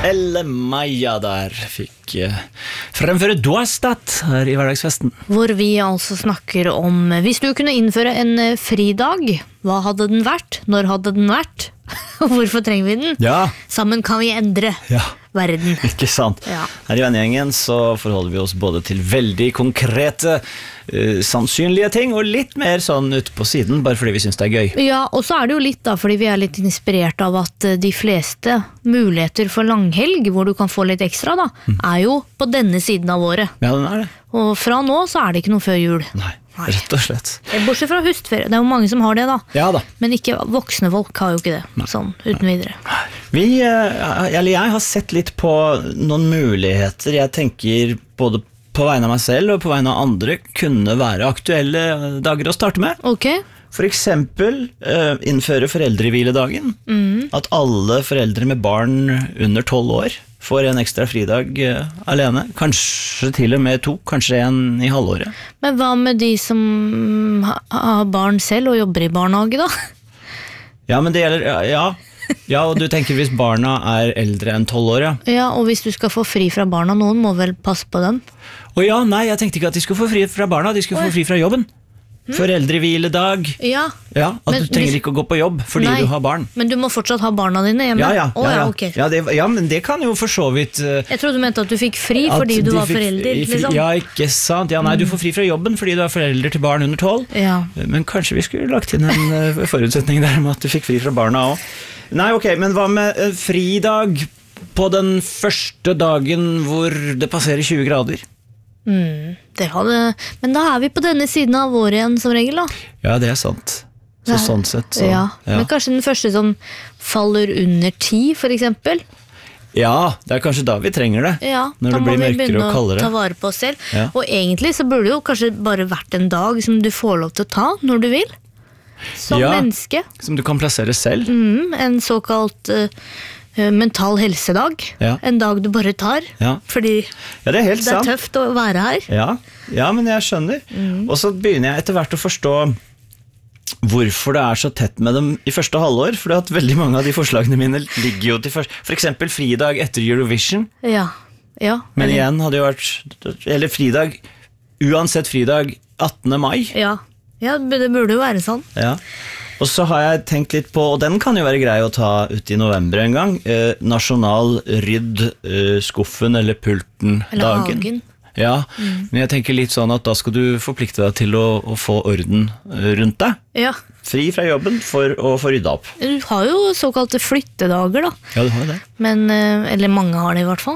Elle Maja der fikk fremføre Doestat her i hverdagsfesten. Hvor vi altså snakker om, hvis du kunne innføre en fridag, hva hadde den vært? Når hadde den vært? Og hvorfor trenger vi den? Ja. Sammen kan vi endre verden. Ikke sant? Ja. Her i Vennegjengen så forholder vi oss både til veldig konkrete, sannsynlige ting, og litt mer sånn ute på siden, bare fordi vi synes det er gøy. Ja, og så er det jo litt da, fordi vi er litt inspirert av at de fleste muligheter for langhelg, hvor du kan få litt ekstra da, er jo på denne siden av året. Ja, den er det. Og fra nå så er det ikke noe før jul. Nei, rett og slett. Bortsett fra høstferie, det er jo mange som har det da. Ja da. Men ikke voksne folk har jo ikke det, sånn uten videre. Jeg har sett litt på noen muligheter jeg tenker både på vegne av meg selv og på vegne av andre kunne være aktuelle dager å starte med. Ok. For eksempel innføre foreldrehviledagen. At alle foreldre med barn under 12 år får en ekstra fridag alene. Kanskje til og med 2, kanskje en i halvåret. Men hva med de som har barn selv og jobber i barnehage da? Ja, men det gjelder, ja, og du tenker hvis barna er eldre enn 12 år, ja. Ja, og hvis du skal få fri fra barna, noen må vel passe på dem? Nei, jeg tenkte ikke at de skulle få fri fra barna, de skulle få fri fra jobben. Foreldrehviledag. Ja, at du trenger ikke å gå på jobb fordi du har barn. Men du må fortsatt ha barna dine hjemme? Okay. Ja, men det kan jo for så vidt Jeg trodde du mente at du fikk fri fordi du var forelder liksom. Ja, ikke sant. Nei, du får fri fra jobben fordi du er forelder til barn under 12. Men kanskje vi skulle lagt inn en forutsetning der med at du fikk fri fra barna også. Nei, ok, men hva med fridag på den første dagen hvor det passerer 20 grader? Men da er vi på denne siden av året igjen som regel da. Ja, det er sant. Sånn sett så, Men kanskje den første som faller under 10 for eksempel. Ja, det er kanskje da vi trenger det. Når det blir mørkere og kaldere. Da må vi begynne å ta vare på oss selv. Og egentlig så burde det jo kanskje bare vært en dag som du får lov til å ta når du vil. Som menneske. Som du kan plassere selv. En såkalt mental helsedag. En dag du bare tar. Fordi det er tøft å være her. Ja, men jeg skjønner. Og så begynner jeg etter hvert å forstå hvorfor det er så tett med dem i første halvår. For at veldig mange av de forslagene mine ligger jo til for eksempel fridag etter Eurovision. Men igjen hadde jo vært eller fridag, uansett fridag 18. mai. Ja, det burde jo være sånn. Og så har jeg tenkt litt på, og den kan jo være grei å ta ut i november en gang, nasjonal rydd skuffen eller pulten dagen. Eller hagen. Ja, men jeg tenker litt sånn at da skal du forplikte deg til å få orden rundt deg. Fri fra jobben for å få rydda opp. Du har jo såkalte flyttedager da. Ja, du har det. Men, eller mange har det i hvert fall.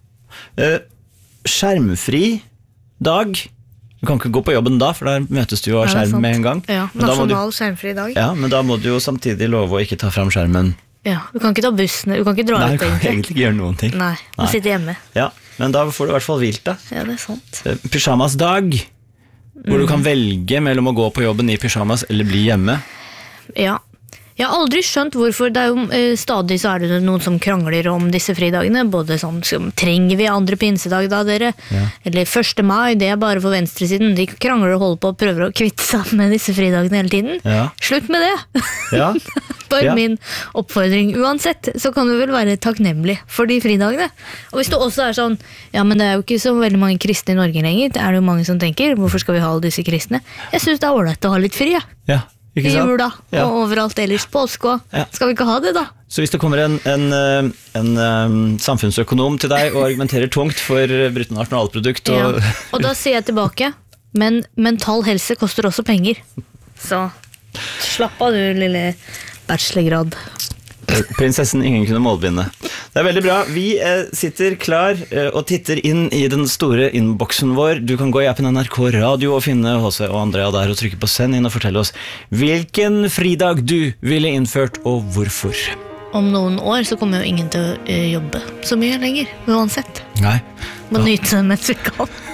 Skjermfri dag. Du kan ikke gå på jobben da, for der møtes du jo av skjerm med en gang. Nasjonal skjermfri dag. Ja, men da må du jo samtidig love å ikke ta frem skjermen. Ja, du kan ikke ta bussen, du kan ikke dra ut egentlig. Nei, du kan egentlig ikke gjøre noen ting. Nei, du sitter hjemme. Ja, men da får du i hvert fall hvilt da. Ja, det er sant. Pyjamasdag, hvor du kan velge mellom å gå på jobben i pyjamas eller bli hjemme. Ja. Jeg har aldri skjønt hvorfor. Det er jo stadig så er det noen som krangler om disse fridagene, både sånn som trenger vi andre pinsedag da dere, eller 1. mai, det er bare for venstresiden. De krangler og holder på og prøver å kvitte seg med disse fridagene hele tiden. Slutt med det. Bare min oppfordring. Uansett så kan du vel være takknemlig for de fridagene. Og hvis det også er sånn, ja, men det er jo ikke så veldig mange kristne i Norge lenger, det er jo mange som tenker, hvorfor skal vi ha alle disse kristne? Jeg synes det er ordentlig å ha litt fri, ja. I jula, og overalt ellers påske. Skal vi ikke ha det da? Så hvis det kommer en samfunnsøkonom til deg og argumenterer tungt for bruttonasjonalprodukt og da sier jeg tilbake, men mental helse koster også penger. Så slapp av du, lille bachelorgrad. Prinsessen ingen kunne målbinde. Det er veldig bra. Vi sitter klar og titter inn i den store innboksen vår. Du kan gå i appen NRK Radio og finne H.C. og Andrea der og trykke på send inn og fortelle oss hvilken fridag du ville innført og hvorfor. Om noen år så kommer jo ingen til å jobbe så mye lenger, uansett. Nei. Må nyte det mens vi kan.